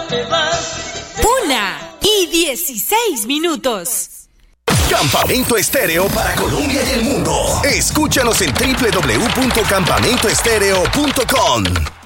1:16. Campamento Estéreo para Colombia y el mundo. Escúchanos en www.campamentoestereo.com.